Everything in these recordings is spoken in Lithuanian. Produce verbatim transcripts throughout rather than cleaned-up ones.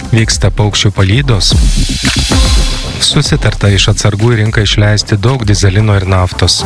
Vyksta paukščių palydos. Susitarta iš atsargų į rinką išleisti daug dizelino ir naftos.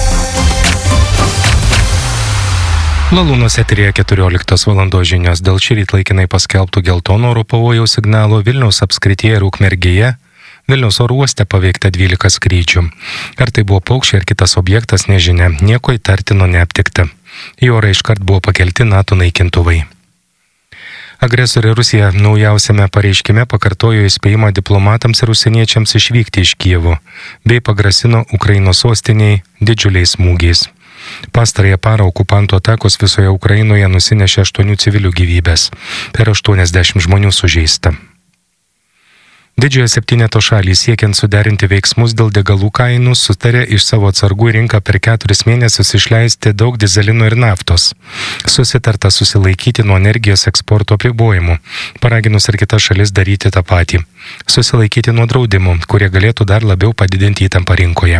Lalūnos eteryje keturioliktos valandos žinios. Dėl šįryt laikinai paskelbtų geltono oro pavojaus signalo Vilniaus apskrityje ir Ukmergėje Vilniaus oro uoste paveikta dvylika skrydžių. Ar tai buvo paukščiai ar kitas objektas, nežinia. Nieko įtartino neaptikta. Į orą iškart buvo pakelti NATO naikintuvai. Agresorė Rusija naujausiame pareiškime pakartojo įspėjimą diplomatams ir užsieniečiams išvykti iš Kijevo, bei pagrasino Ukrainos sostiniai didžiuliais smūgiais. Pastarąją parą okupantų atakos visoje Ukrainoje nusinešė aštuonių civilių gyvybės, per aštuoniasdešimt žmonių sužeista. Didžiojo septyneto šalys siekiant suderinti veiksmus dėl degalų kainų sutarė iš savo atsargų į rinką per keturis mėnesius išleisti daug dizelino ir naftos. Susitarta susilaikyti nuo energijos eksporto apribojimų, paraginus ir kitas šalis daryti tą patį. Susilaikyti nuo draudimų, kurie galėtų dar labiau padidinti įtampą rinkoje.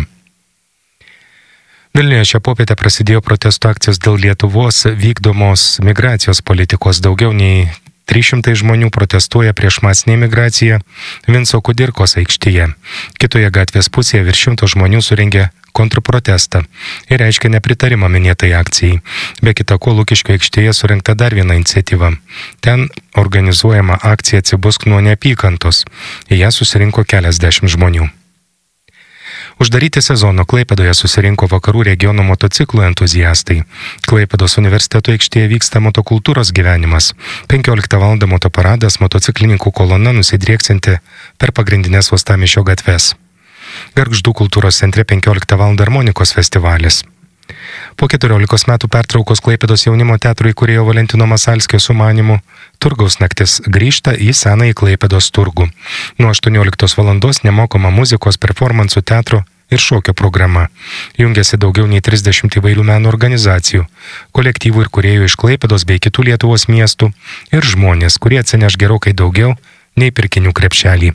Vilniuje šią popietę prasidėjo protesto akcijos dėl Lietuvos vykdomos migracijos politikos. Daugiau nei trys šimtai žmonių protestuoja prieš masinę migraciją Vinco Kudirkos aikštėje. Kitoje gatvės pusėje virš šimto žmonių surengė kontrprotestą ir reiškė nepritarimą minėtai akcijai. Be kita ko, Lukiškių aikštėje surengta dar viena iniciatyva. Ten organizuojama akcija Atsibusk nuo neapykantos. Į ją susirinko keliasdešimt žmonių. Uždaryti sezono Klaipėdoje susirinko vakarų regiono motociklų entuziastai. Klaipėdos universiteto aikštėje vyksta motokultūros gyvenimas. penkioliktą valandą motoparadas, motociklininkų kolona nusidrieksinti per pagrindinės Uostamiesčio gatves. Gargždų kultūros centre penkioliktą valandą harmonikos festivalis. Po keturiolikos metų pertraukos Klaipėdos jaunimo teatro įkūrėjo Valentino Masalskio sumanymu Turgaus naktis grįžta į senąjį Klaipėdos turgų. Nuo aštuonioliktos valandos nemokama muzikos, performansų teatro ir šokio programa. Jungiasi daugiau nei trisdešimt įvairių meno organizacijų, kolektyvų ir kūrėjų iš Klaipėdos bei kitų Lietuvos miestų ir žmonės, kurie atsineš gerokai daugiau nei pirkinių krepšelį.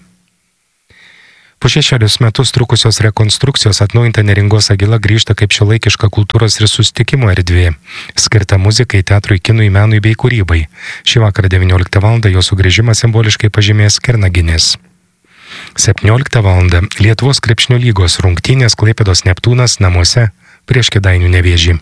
Po šešerius metus trukusios rekonstrukcijos atnaujinta Neringos Agila grįžta kaip šiuolaikiška kultūros ir susitikimo erdvė, skirta muzikai, teatrui, kinui, menui bei kūrybai. Šį vakarą devynioliktą valandą jo sugrįžimą simboliškai pažymės Kernaginis. septynioliktą valandą Lietuvos krepšinio lygos rungtynės Klaipėdos Neptūnas namuose prieš Kėdainių Nevėžį.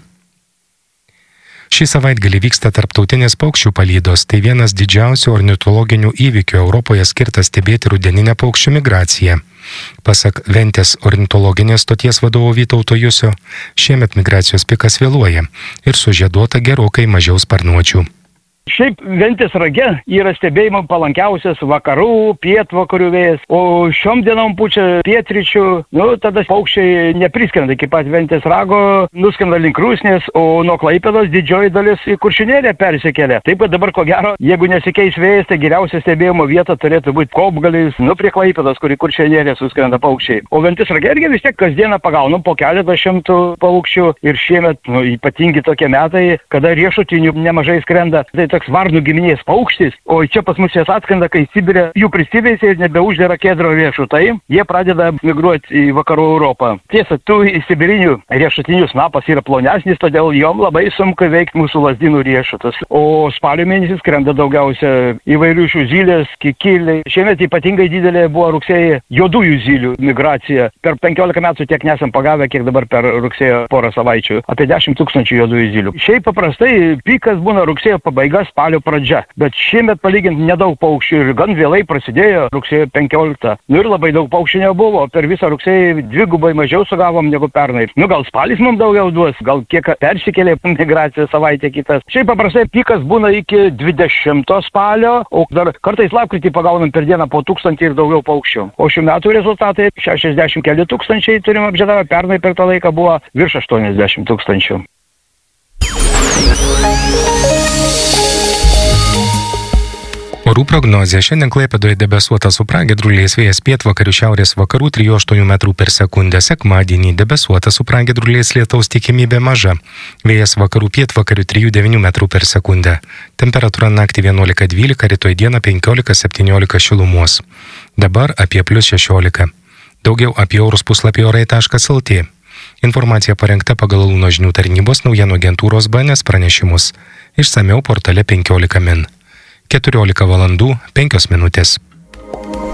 Šį savaitgalį vyksta tarptautinės paukščių palydos. Tai vienas didžiausių ornitologinių įvykių Europoje skirtas stebėti rudeninę paukščių migraciją. Pasak Ventės ornitologinės stoties vadovo Vytauto Jusio, šiemet migracijos pikas vėluoja ir sužieduota gerokai mažiau sparnuočių. Šiaip Ventės rage yra stebėjimo palankiausias vakarų, pietvakarių vėjas, o šiom dienom pučia pietryčių, nu tada paukščiai nepriskrenda iki pat Ventės rago, nuskrenda link Rusnės, o nuo Klaipėdos didžioji dalis į Kuršių neriją persikelia. Taip pat dabar ko gero, jeigu nesikeis vėjas, tai geriausia stebėjimo vieta turėtų būti Kopgalis, nu prie Klaipėdos, kur į Kuršių neriją suskrenda paukščiai. O Ventės rage irgi vis tiek kasdieną pagaunam po keletą šimtų paukščių ir šiemet nu, ypatingi tokie metai, kada riešutinių nemažai skrenda. Tai toks varnų giminės paukštis, o čia pas mus jas atskrenda, kai Sibire jų prisiveisia ir nebeuždėra kedro riešutai, jie pradeda migruoti į vakarų Europą. Tiesa, tų sibirinių riešutinių snapas yra plonesnis, todėl jom labai sunku veikti mūsų lazdynų riešutus. O spalio mėnesį skrenda daugiausia įvairių šių zylės, kikiliai. Šiemet ypatingai didelė buvo rugsėjį juodųjų zylių migracija. Per penkiolika metų tiek nesam pagavę, kiek dabar per rugsėjo porą savaičių. Apie dešimt tūkstančių juodųjų zylių. Šiaip paprastai pikas būna rugsėjo pabaiga, spalio pradžia. Bet šiemet palyginti nedaug paukščių ir gan vėlai prasidėjo rugsėjo penkioliktą. Nu ir labai daug paukščių nebuvo. Per visą rugsėjį dvigubai mažiau sugavom negu pernai. Nu gal spalis mums daugiau duos, gal kiek persikėlė migracija savaitę kitas. Šiaip paprastai pikas būna iki dvidešimto spalio, o dar kartais lapkritį pagaunam per dieną po tūkstantį ir daugiau paukščių. O šių metų rezultatai šešiasdešimt keli tūkstančiai turim apžiedavę, pernai per tą laiką buvo virš aštuoniasdešimt tūkstančių. Orų prognozė. Šiandien Klaipėdoje debesuota su pragiedruliais, vėjas pietvakarių šiaurės vakarų trijų aštuonių metrų per sekundę. Sekmadienį debesuota su pragiedruliais, lietaus tikimybė maža. Vėjas vakarų pietvakarių trijų devynių metrų per sekundę. Temperatūra naktį vienuolika dvylika, rytoj dieną penkiolika septyniolika šilumos. Dabar apie plius šešiolika. Daugiau apie orus puslapį orai taškas lt. Informacija parengta pagal Launo žinių tarnybos naujienų agentūros B N S pranešimus. Išsamiau portale penkiolika min. keturiolika valandų penkios minutės.